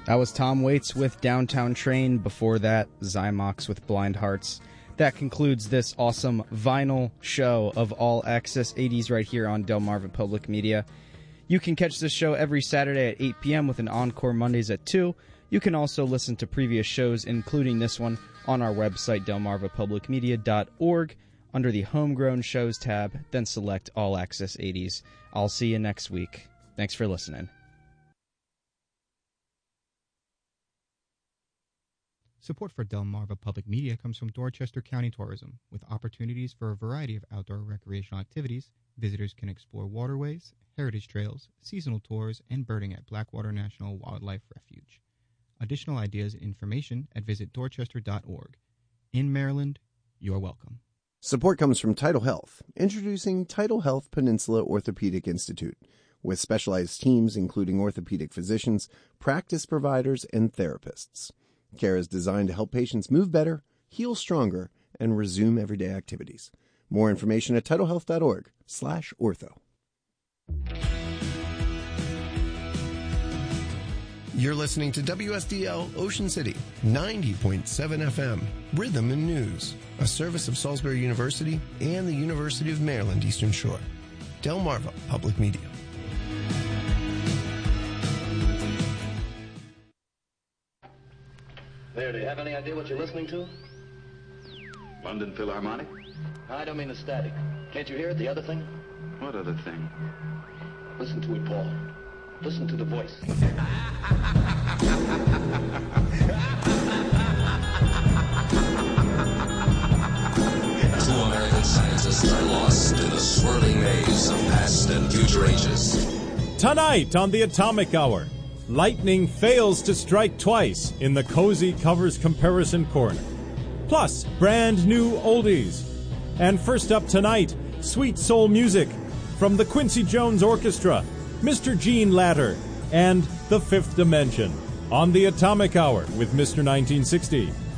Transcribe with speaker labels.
Speaker 1: That was Tom Waits with Downtown Train. Before that, Zymox with Blind Hearts. That concludes this awesome vinyl show of All Access 80s right here on Delmarva Public Media. You can catch this show every Saturday at 8 p.m. with an encore Mondays at 2. You can also listen to previous shows, including this one, on our website, delmarvapublicmedia.org, under the Homegrown Shows tab, then select All Access 80s. I'll see you next week. Thanks for listening.
Speaker 2: Support for Delmarva Public Media comes from Dorchester County Tourism. With opportunities for a variety of outdoor recreational activities, visitors can explore waterways, heritage trails, seasonal tours, and birding at Blackwater National Wildlife Refuge. Additional ideas and information at visitdorchester.org. In Maryland, you're welcome.
Speaker 3: Support comes from Tidal Health, introducing Tidal Health Peninsula Orthopedic Institute, with specialized teams including orthopedic physicians, practice providers, and therapists. Care is designed to help patients move better, heal stronger, and resume everyday activities. More information at tidalhealth.org/ortho.
Speaker 4: You're listening to WSDL Ocean City, 90.7 FM, Rhythm and News, a service of Salisbury University and the University of Maryland Eastern Shore. Delmarva Public Media.
Speaker 5: There, do you have any idea what you're listening to?
Speaker 6: London Philharmonic?
Speaker 5: I don't mean the static. Can't you hear it, the other thing?
Speaker 6: What other thing?
Speaker 5: Listen to it, Paul. Listen to the voice.
Speaker 7: Two American scientists are lost in the swirling maze of past and future ages.
Speaker 8: Tonight on the Atomic Hour, lightning fails to strike twice in the Cozy Covers Comparison Corner. Plus, brand new oldies. And first up tonight, sweet soul music from the Quincy Jones Orchestra, Mr. Gene Latter, and The Fifth Dimension on the Atomic Hour with Mr. 1960.